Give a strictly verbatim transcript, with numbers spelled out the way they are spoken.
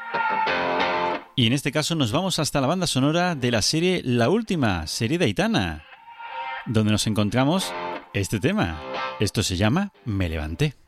Y en este caso nos vamos hasta la banda sonora de la serie La Última, serie de Aitana, donde nos encontramos este tema. Esto se llama Me Levanté.